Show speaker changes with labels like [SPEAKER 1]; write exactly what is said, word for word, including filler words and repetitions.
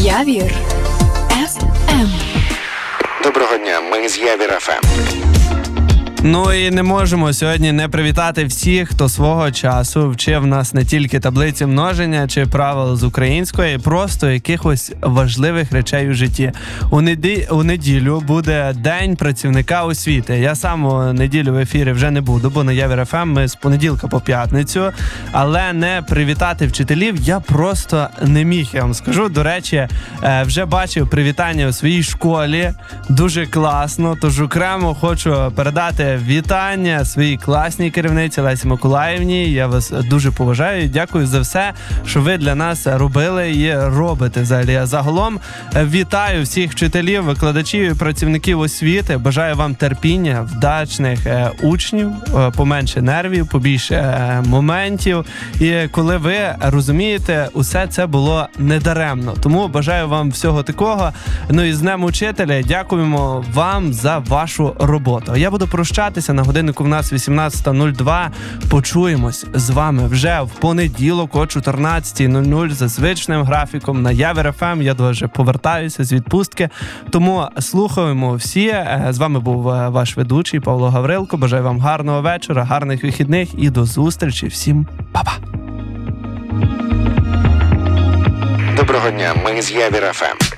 [SPEAKER 1] Явір еф ем.
[SPEAKER 2] Доброго дня, ми з Явір еф ем.
[SPEAKER 3] Ну і не можемо сьогодні не привітати всіх, хто свого часу вчив нас не тільки таблиці множення чи правил з української, просто якихось важливих речей у житті. У, неді... у неділю буде День працівника освіти. Я сам у неділю в ефірі вже не буду, бо на Явір еф ем ми з понеділка по п'ятницю. Але не привітати вчителів я просто не міг, я вам скажу. До речі, вже бачив привітання у своїй школі. Дуже класно, тож окремо хочу передати вітання своїй класній керівниці Лесі Миколаївні. Я вас дуже поважаю і дякую за все, що ви для нас робили і робите взагалі. Загалом вітаю всіх вчителів, викладачів і працівників освіти. Бажаю вам терпіння, вдачних е, учнів, е, поменше нервів, побільше е, моментів. І коли ви розумієте, усе це було недаремно. Тому бажаю вам всього такого. Ну і з Днем учителя дякуємо вам за вашу роботу. Я буду прощатися. На годиннику в нас вісімнадцята нуль два. Почуємось з вами вже в понеділок о чотирнадцята нуль нуль за звичним графіком на Явір еф ем. Я дуже повертаюся з відпустки. Тому слухаємо всі. З вами був ваш ведучий Павло Гаврилко. Бажаю вам гарного вечора, гарних вихідних і до зустрічі. Всім па-па!
[SPEAKER 2] Доброго дня, ми з Явір еф ем.